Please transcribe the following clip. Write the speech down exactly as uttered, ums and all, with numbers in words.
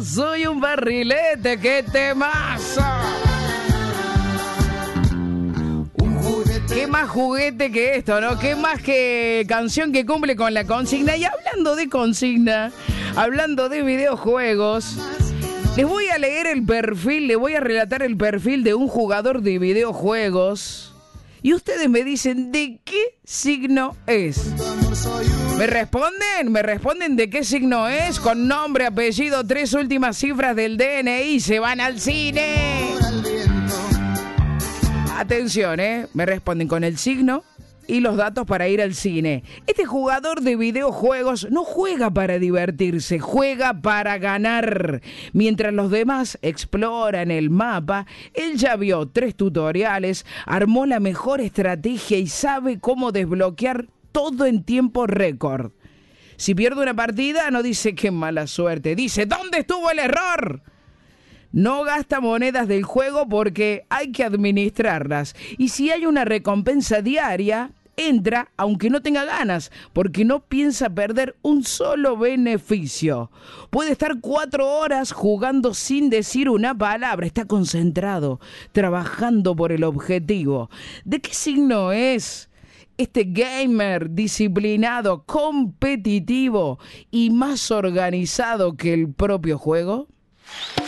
soy un barrilete, qué temazo. Qué más juguete que esto, ¿no? Qué más que canción que cumple con la consigna. Y hablando de consigna, hablando de videojuegos, les voy a leer el perfil, les voy a relatar el perfil de un jugador de videojuegos. Y ustedes me dicen de qué signo es. ¿Me responden? ¿Me responden de qué signo es? Con nombre, apellido, tres últimas cifras del D N I. Se van al cine. Atención, ¿eh? Me responden con el signo y los datos para ir al cine. Este jugador de videojuegos no juega para divertirse, juega para ganar. Mientras los demás exploran el mapa, él ya vio tres tutoriales, armó la mejor estrategia y sabe cómo desbloquear todo en tiempo récord. Si pierde una partida, no dice qué mala suerte, dice ¿dónde estuvo el error? No gasta monedas del juego porque hay que administrarlas. Y si hay una recompensa diaria, entra aunque no tenga ganas, porque no piensa perder un solo beneficio. Puede estar cuatro horas jugando sin decir una palabra. Está concentrado, trabajando por el objetivo. ¿De qué signo es este gamer disciplinado, competitivo y más organizado que el propio juego?